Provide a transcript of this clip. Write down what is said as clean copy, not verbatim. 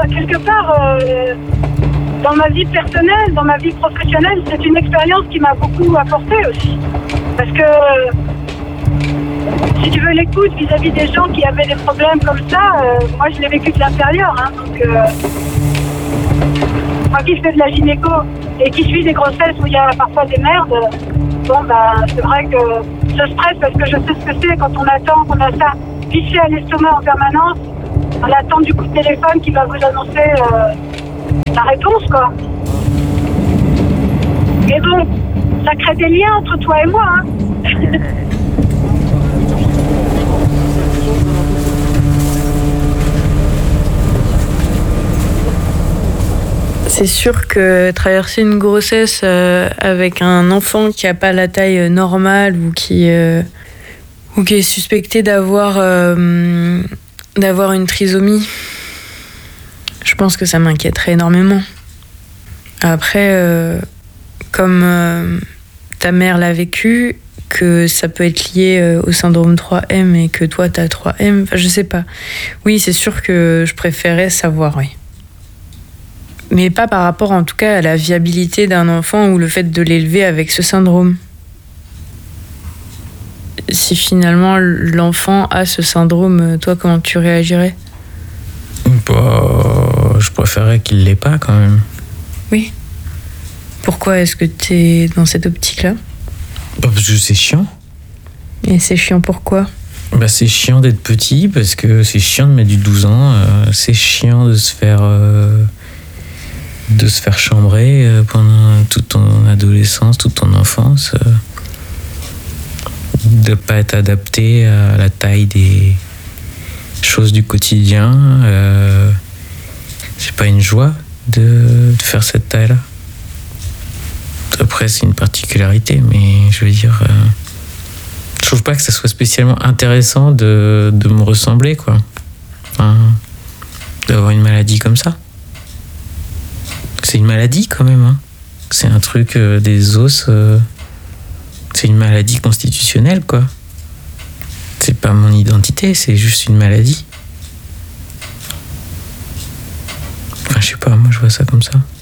quelque part, dans ma vie personnelle, dans ma vie professionnelle, c'est une expérience qui m'a beaucoup apporté aussi. Parce que, si tu veux l'écoute vis-à-vis des gens qui avaient des problèmes comme ça, moi je l'ai vécu de l'intérieur. Hein, donc, moi qui fais de la gynéco et qui suis des grossesses où il y a parfois des merdes, bon c'est vrai que je stresse parce que je sais ce que c'est quand on attend, qu'on a ça fiché à l'estomac en permanence, on attend du coup de téléphone qui va vous annoncer la réponse, quoi. Mais bon, ça crée des liens entre toi et moi, hein. C'est sûr que traverser une grossesse avec un enfant qui n'a pas la taille normale ou qui est suspecté d'avoir une trisomie, je pense que ça m'inquiéterait énormément. Après, comme ta mère l'a vécu, que ça peut être lié au syndrome 3M et que toi t'as 3M, enfin je sais pas. Oui, c'est sûr que je préférais savoir, oui. Mais pas par rapport en tout cas à la viabilité d'un enfant ou le fait de l'élever avec ce syndrome. Si finalement l'enfant a ce syndrome, toi comment tu réagirais ? Je préférerais qu'il l'ait pas quand même. Oui. Pourquoi est-ce que t'es dans cette optique-là ? Parce que c'est chiant. Et c'est chiant pourquoi ? C'est chiant d'être petit parce que c'est chiant de mettre du 12 ans. C'est chiant de se faire chambrer pendant toute ton adolescence, toute ton enfance. De ne pas être adapté à la taille des choses du quotidien. C'est pas une joie de faire cette taille-là. Après, c'est une particularité, mais je veux dire, je trouve pas que ça soit spécialement intéressant de me ressembler, quoi. Enfin, d'avoir une maladie comme ça. C'est une maladie quand même, hein. C'est un truc des os. C'est une maladie constitutionnelle, quoi. C'est pas mon identité, c'est juste une maladie. Enfin, je sais pas, moi je vois ça comme ça.